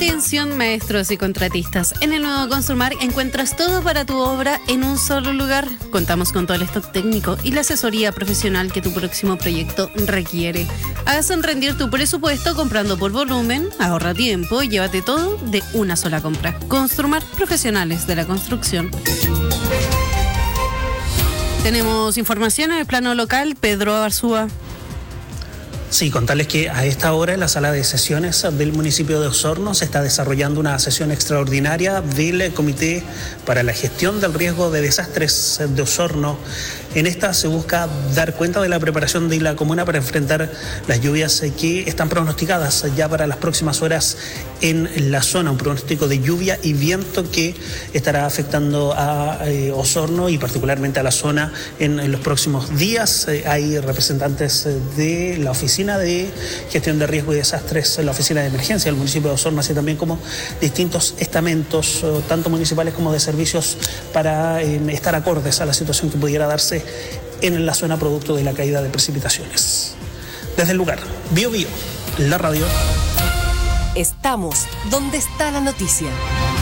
Atención maestros y contratistas, en el nuevo Construmar encuentras todo para tu obra en un solo lugar. Contamos con todo el stock técnico y la asesoría profesional que tu próximo proyecto requiere. Hagan rendir tu presupuesto comprando por volumen, ahorra tiempo y llévate todo de una sola compra. Construmar, profesionales de la construcción. Tenemos información en el plano local. Pedro Arzúa. Sí, contarles que a esta hora en la sala de sesiones del municipio de Osorno se está desarrollando una sesión extraordinaria del Comité para la Gestión del Riesgo de Desastres de Osorno. En esta se busca dar cuenta de la preparación de la comuna para enfrentar las lluvias que están pronosticadas ya para las próximas horas en la zona. Un pronóstico de lluvia y viento que estará afectando a Osorno y particularmente a la zona en los próximos días. Hay representantes de la Oficina de Gestión de Riesgo y Desastres, la Oficina de Emergencia del municipio de Osorno, así también como distintos estamentos, tanto municipales como de servicios, para estar acordes a la situación que pudiera darse en la zona producto de la caída de precipitaciones. Desde el lugar, Bio Bio, la radio. Estamos donde está la noticia.